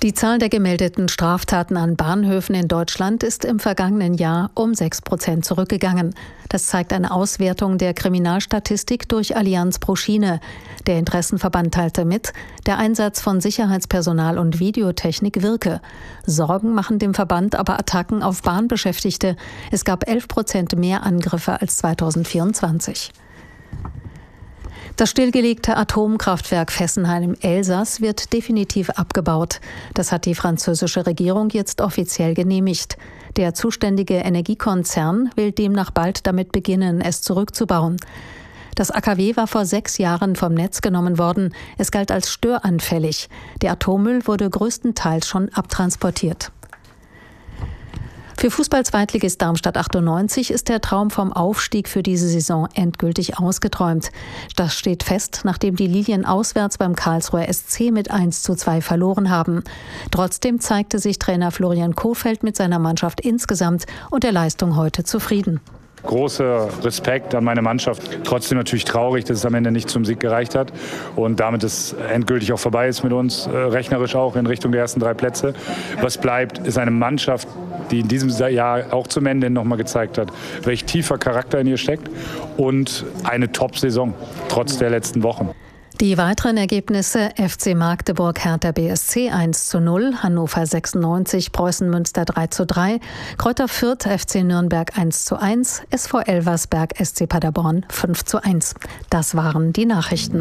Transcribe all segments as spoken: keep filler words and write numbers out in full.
Die Zahl der gemeldeten Straftaten an Bahnhöfen in Deutschland ist im vergangenen Jahr um sechs Prozent zurückgegangen. Das zeigt eine Auswertung der Kriminalstatistik durch Allianz pro Schiene. Der Interessenverband teilte mit, der Einsatz von Sicherheitspersonal und Videotechnik wirke. Sorgen machen dem Verband aber Attacken auf Bahnbeschäftigte. Es gab elf Prozent mehr Angriffe als zweitausendvierundzwanzig. Das stillgelegte Atomkraftwerk Fessenheim im Elsass wird definitiv abgebaut. Das hat die französische Regierung jetzt offiziell genehmigt. Der zuständige Energiekonzern will demnach bald damit beginnen, es zurückzubauen. Das A K W war vor sechs Jahren vom Netz genommen worden. Es galt als störanfällig. Der Atommüll wurde größtenteils schon abtransportiert. Für Fußball-Zweitligist Darmstadt achtundneunzig ist der Traum vom Aufstieg für diese Saison endgültig ausgeträumt. Das steht fest, nachdem die Lilien auswärts beim Karlsruher S C mit eins zu zwei verloren haben. Trotzdem zeigte sich Trainer Florian Kohfeldt mit seiner Mannschaft insgesamt und der Leistung heute zufrieden. Großer Respekt an meine Mannschaft. Trotzdem natürlich traurig, dass es am Ende nicht zum Sieg gereicht hat und damit es endgültig auch vorbei ist mit uns, äh, rechnerisch auch in Richtung der ersten drei Plätze. Was bleibt, ist eine Mannschaft, die in diesem Jahr auch zum Ende noch mal gezeigt hat, welch tiefer Charakter in ihr steckt und eine Top-Saison, trotz der letzten Wochen. Die weiteren Ergebnisse: F C Magdeburg, Hertha B S C eins zu null, Hannover sechsundneunzig, Preußen Münster drei zu drei, Greuther Fürth, F C Nürnberg eins zu eins, S V Elversberg, S C Paderborn fünf zu eins. Das waren die Nachrichten.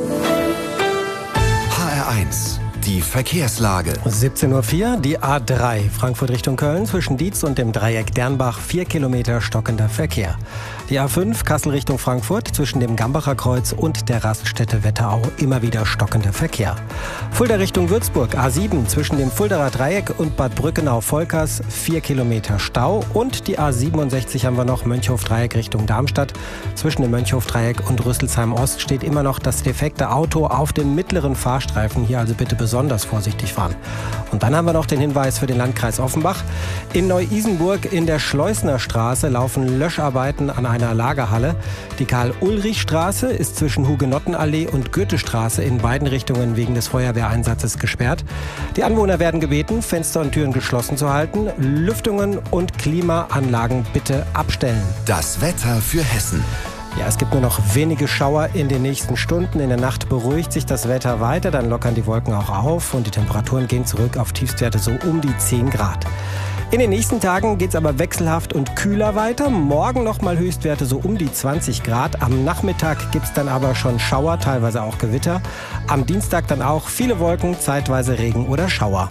H R eins. Die Verkehrslage. siebzehn Uhr vier, die A drei, Frankfurt Richtung Köln, zwischen Dietz und dem Dreieck Dernbach, vier Kilometer stockender Verkehr. Die A fünf, Kassel Richtung Frankfurt, zwischen dem Gambacher Kreuz und der Raststätte Wetterau, immer wieder stockender Verkehr. Fulda Richtung Würzburg, A sieben, zwischen dem Fuldaer Dreieck und Bad Brückenau-Volkers, vier Kilometer Stau. Und die A siebenundsechzig haben wir noch, Mönchhof-Dreieck Richtung Darmstadt. Zwischen dem Mönchhof-Dreieck und Rüsselsheim-Ost steht immer noch das defekte Auto auf dem mittleren Fahrstreifen. Hier also bitte besonders vorsichtig fahren. Und dann haben wir noch den Hinweis für den Landkreis Offenbach. In Neu-Isenburg in der Schleusner Straße laufen Löscharbeiten an einer Lagerhalle. Die Karl-Ulrich-Straße ist zwischen Hugenottenallee und Goethestraße in beiden Richtungen wegen des Feuerwehreinsatzes gesperrt. Die Anwohner werden gebeten, Fenster und Türen geschlossen zu halten. Lüftungen und Klimaanlagen bitte abstellen. Das Wetter für Hessen. Ja, es gibt nur noch wenige Schauer in den nächsten Stunden. In der Nacht beruhigt sich das Wetter weiter, dann lockern die Wolken auch auf und die Temperaturen gehen zurück auf Tiefstwerte so um die zehn Grad. In den nächsten Tagen geht es aber wechselhaft und kühler weiter. Morgen nochmal Höchstwerte so um die zwanzig Grad. Am Nachmittag gibt es dann aber schon Schauer, teilweise auch Gewitter. Am Dienstag dann auch viele Wolken, zeitweise Regen oder Schauer.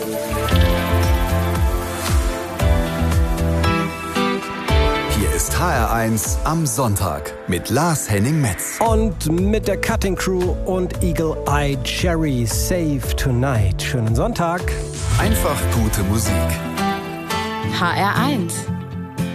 H R eins am Sonntag mit Lars Henning-Metz. Und mit der Cutting Crew und Eagle Eye Cherry, Save Tonight. Schönen Sonntag. Einfach gute Musik. H R eins.